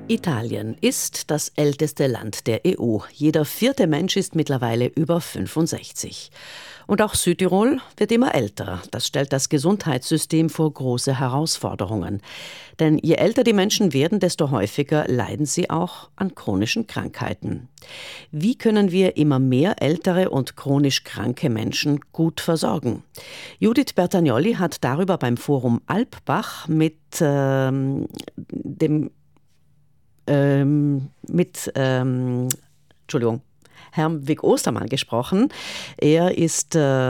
Italien ist das älteste Land der EU. Jeder vierte Mensch ist mittlerweile über 65. Und auch Südtirol wird immer älter. Das stellt das Gesundheitssystem vor große Herausforderungen. Denn je älter die Menschen werden, desto häufiger leiden sie auch an chronischen Krankheiten. Wie können wir immer mehr ältere und chronisch kranke Menschen gut versorgen? Judith Bertagnolli hat darüber beim Forum Alpbach mit Herrn Vic Ostermann gesprochen. Er ist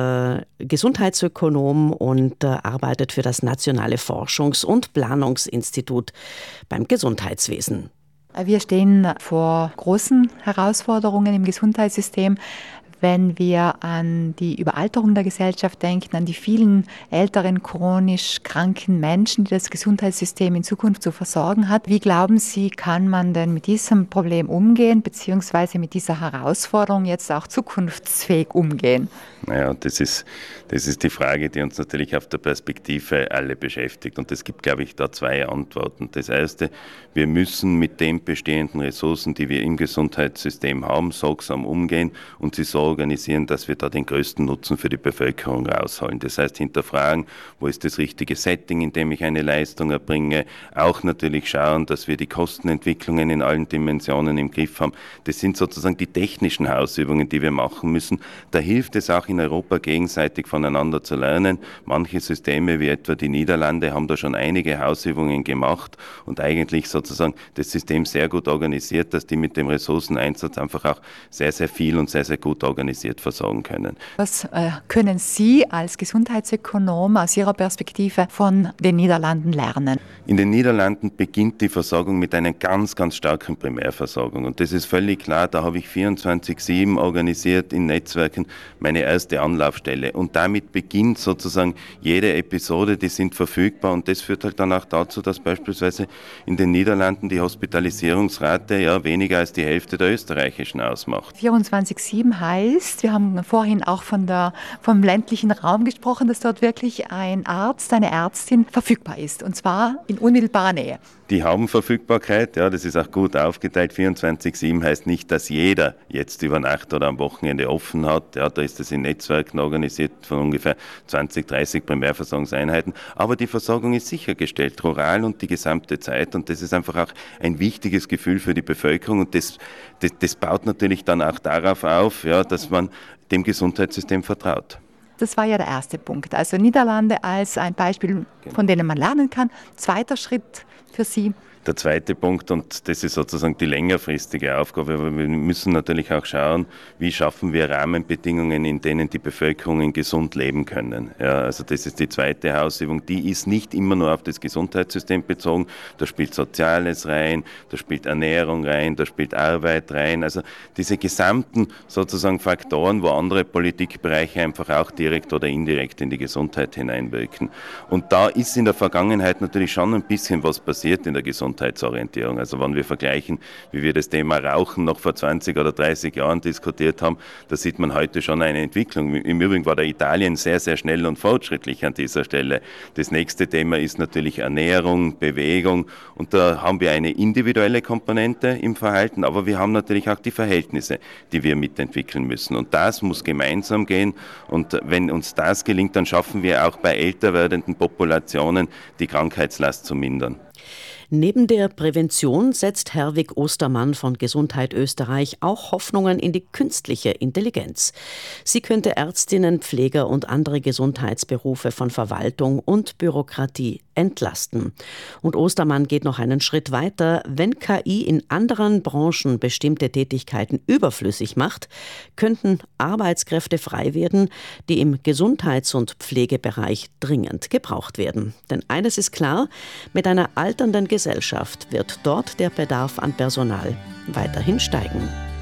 Gesundheitsökonom und arbeitet für das Nationale Forschungs- und Planungsinstitut beim Gesundheitswesen. Wir stehen vor großen Herausforderungen im Gesundheitssystem. Wenn wir an die Überalterung der Gesellschaft denken, an die vielen älteren, chronisch kranken Menschen, die das Gesundheitssystem in Zukunft zu versorgen hat. Wie glauben Sie, kann man denn mit diesem Problem umgehen, beziehungsweise mit dieser Herausforderung jetzt auch zukunftsfähig umgehen? Naja, das ist die Frage, die uns natürlich auf der Perspektive alle beschäftigt. Und es gibt, glaube ich, da zwei Antworten. Das erste, wir müssen mit den bestehenden Ressourcen, die wir im Gesundheitssystem haben, sorgsam umgehen und sie so organisieren, dass wir da den größten Nutzen für die Bevölkerung rausholen. Das heißt, hinterfragen, wo ist das richtige Setting, in dem ich eine Leistung erbringe. Auch natürlich schauen, dass wir die Kostenentwicklungen in allen Dimensionen im Griff haben. Das sind sozusagen die technischen Ausübungen, die wir machen müssen. Da hilft es auch in Europa gegenseitig voneinander zu lernen. Manche Systeme, wie etwa die Niederlande, haben da schon einige Ausübungen gemacht und eigentlich sozusagen das System sehr gut organisiert, dass die mit dem Ressourceneinsatz einfach auch sehr, sehr viel und sehr, sehr gut organisiert versorgen können. Was können Sie als Gesundheitsökonom aus Ihrer Perspektive von den Niederlanden lernen? In den Niederlanden beginnt die Versorgung mit einer ganz, ganz starken Primärversorgung. Und das ist völlig klar, da habe ich 24/7 organisiert in Netzwerken meine erste Anlaufstelle. Und damit beginnt sozusagen jede Episode, die sind verfügbar. Und das führt halt dann auch dazu, dass beispielsweise in den Niederlanden die Hospitalisierungsrate weniger als die Hälfte der österreichischen ausmacht. 24/7 heißt, wir haben vorhin auch vom ländlichen Raum gesprochen, dass dort wirklich ein Arzt, eine Ärztin verfügbar ist. Und zwar in unmittelbarer Nähe. Die haben Verfügbarkeit, das ist auch gut aufgeteilt. 24/7 heißt nicht, dass jeder jetzt über Nacht oder am Wochenende offen hat. Da ist es in Netzwerken organisiert von ungefähr 20, 30 Primärversorgungseinheiten. Aber die Versorgung ist sichergestellt, rural und die gesamte Zeit. Und das ist einfach auch ein wichtiges Gefühl für die Bevölkerung. Und das baut natürlich dann auch darauf auf, dass man dem Gesundheitssystem vertraut. Das war ja der erste Punkt. Also Niederlande als ein Beispiel, von dem man lernen kann. Zweiter Schritt für Sie? Der zweite Punkt, und das ist sozusagen die längerfristige Aufgabe, aber wir müssen natürlich auch schauen, wie schaffen wir Rahmenbedingungen, in denen die Bevölkerungen gesund leben können. Also das ist die zweite Ausübung, die ist nicht immer nur auf das Gesundheitssystem bezogen, da spielt Soziales rein, da spielt Ernährung rein, da spielt Arbeit rein, also diese gesamten sozusagen Faktoren, wo andere Politikbereiche einfach auch direkt oder indirekt in die Gesundheit hineinwirken. Und da ist in der Vergangenheit natürlich schon ein bisschen was passiert in der Gesundheitsorientierung. Also wenn wir vergleichen, wie wir das Thema Rauchen noch vor 20 oder 30 Jahren diskutiert haben, da sieht man heute schon eine Entwicklung. Im Übrigen war der Italien sehr, sehr schnell und fortschrittlich an dieser Stelle. Das nächste Thema ist natürlich Ernährung, Bewegung und da haben wir eine individuelle Komponente im Verhalten, aber wir haben natürlich auch die Verhältnisse, die wir mitentwickeln müssen und das muss gemeinsam gehen und wenn uns das gelingt, dann schaffen wir auch bei älter werdenden Populationen die Krankheitslast zu mindern. Neben der Prävention setzt Herwig Ostermann von Gesundheit Österreich auch Hoffnungen in die künstliche Intelligenz. Sie könnte Ärztinnen, Pfleger und andere Gesundheitsberufe von Verwaltung und Bürokratie entlasten. Und Ostermann geht noch einen Schritt weiter. Wenn KI in anderen Branchen bestimmte Tätigkeiten überflüssig macht, könnten Arbeitskräfte frei werden, die im Gesundheits- und Pflegebereich dringend gebraucht werden. Denn eines ist klar, mit einer alternden Gesellschaft wird dort der Bedarf an Personal weiterhin steigen.